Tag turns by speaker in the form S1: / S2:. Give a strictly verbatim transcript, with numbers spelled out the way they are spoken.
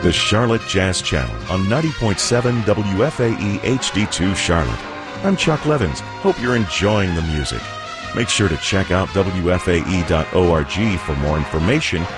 S1: the Charlotte Jazz Channel on ninety point seven W F A E H D two Charlotte. I'm Chuck Levins. Hope you're enjoying the music. Make sure to check out W F A E dot org for more information